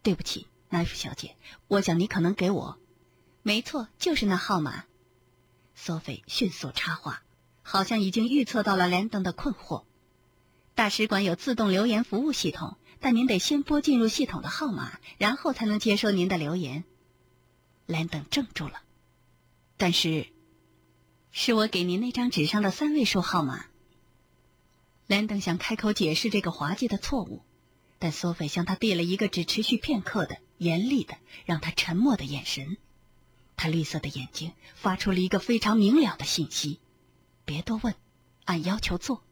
对不起，奈夫小姐，我想你可能给我……没错，就是那号码。索菲迅速插话，好像已经预测到了兰登的困惑。大使馆有自动留言服务系统，但您得先拨进入系统的号码，然后才能接收您的留言。兰登怔住了。但是我给您那张纸上的3位数号码。兰登想开口解释这个滑稽的错误，但索菲向他递了一个只持续片刻的严厉的让他沉默的眼神。他绿色的眼睛发出了一个非常明了的信息：别多问，按要求做。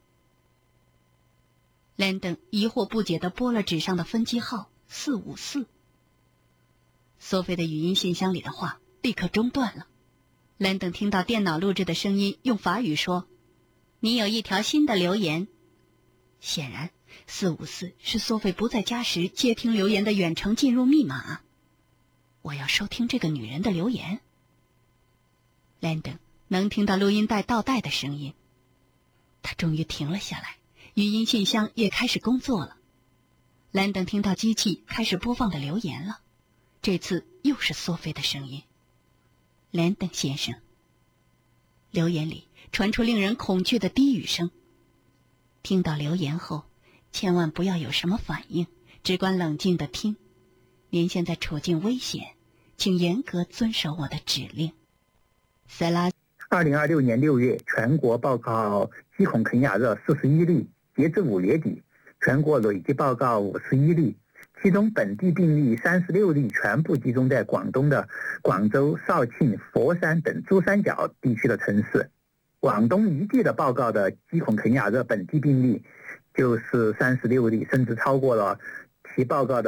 兰登疑惑不解地拨了纸上的分机号454。索菲的语音信箱里的话立刻中断了。兰登听到电脑录制的声音用法语说：你有一条新的留言。显然454是索菲不在家时接听留言的远程进入密码。我要收听这个女人的留言。兰登能听到录音带倒带的声音。他终于停了下来，语音信箱也开始工作了。兰登听到机器开始播放的留言了，这次又是索菲的声音：兰登先生。留言里传出令人恐惧的低语声：听到留言后千万不要有什么反应，只管冷静地听。您现在处境危险，请严格遵守我的指令。塞拉。 2026年6月，全国报告基孔肯亚热41例，截至5月底，全国累计报告51例，其中本地病例36例，全部集中在广东的广州、肇庆、佛山等珠三角地区的城市。广东一地的报告的基孔肯亚热本地病例就是36例，甚至超过了其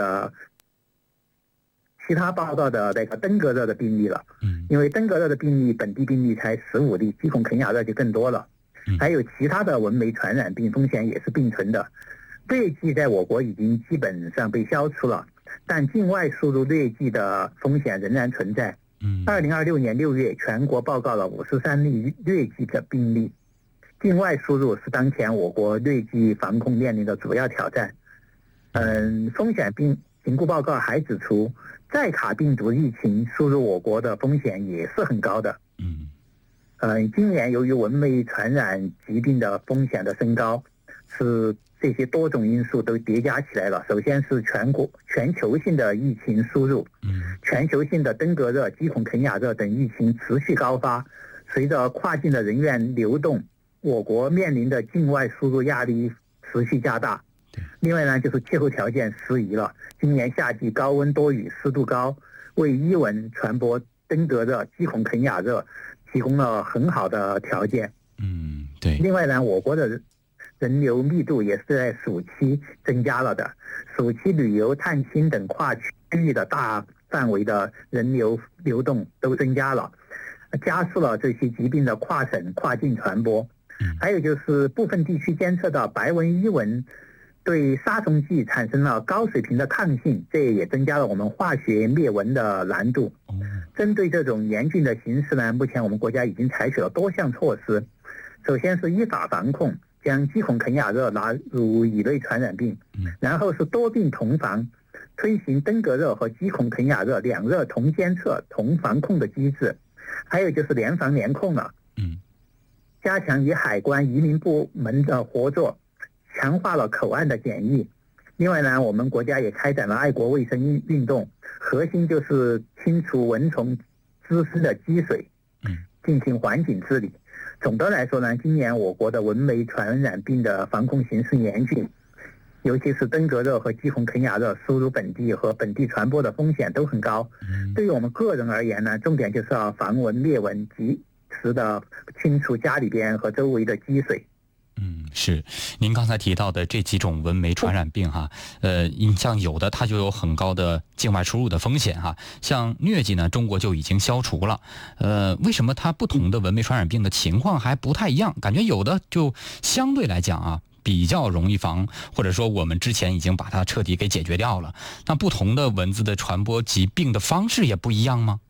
他报告的那个登革热的病例了。因为登革热的病例本地病例才15例，基孔肯亚热就更多了。还有其他的蚊媒传染病风险也是并存的。疟疾在我国已经基本上被消除了，但境外输入疟疾的风险仍然存在。2026年6月，全国报告了53例疟疾的病例。境外输入是当前我国疟疾防控面临的主要挑战。风险评估报告还指出，寨卡病毒疫情输入我国的风险也是很高的。今年由于蚊媒传染疾病的风险的升高，是这些多种因素都叠加起来了。首先是全球性的疫情输入，全球性的登革热、基孔肯亚热等疫情持续高发，随着跨境的人员流动，我国面临的境外输入压力持续加大。另外呢，就是气候条件适宜了，今年夏季高温多雨，湿度高，为伊蚊传播登革热、基孔肯亚热提供了很好的条件。 对。 另外呢，我国的人流密度也是在暑期增加了的，暑期旅游、探亲等跨区域的大范围的人流流动都增加了，加速了这些疾病的跨省、跨境传播。还有就是部分地区监测到白蚊、伊蚊对杀虫剂产生了高水平的抗性，这也增加了我们化学灭蚊的难度。针对这种严峻的形势呢，目前我们国家已经采取了多项措施。首先是依法防控，将基孔肯亚热纳入乙类传染病，然后是多病同防，推行登革热和基孔肯亚热两热同监测、同防控的机制。还有就是联防联控了，加强与海关、移民部门的合作，强化了口岸的检疫。另外呢，我们国家也开展了爱国卫生运动，核心就是清除蚊虫滋生的积水，进行环境治理。总的来说呢，今年我国的蚊媒传染病的防控形势严峻，尤其是登革热和基孔肯亚热输入本地和本地传播的风险都很高。对于我们个人而言呢，重点就是要防蚊灭蚊，及时的清除家里边和周围的积水。 是，您刚才提到的这几种蚊媒传染病哈，你像有的它就有很高的境外输入的风险哈，像疟疾呢，中国就已经消除了。为什么它不同的蚊媒传染病的情况还不太一样？感觉有的就相对来讲啊，比较容易防，或者说我们之前已经把它彻底给解决掉了。那不同的蚊子的传播疾病的方式也不一样吗？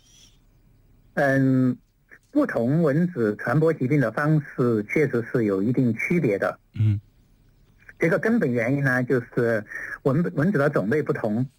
不同蚊子传播疾病的方式确实是有一定区别的。这个根本原因呢，就是蚊子的种类不同，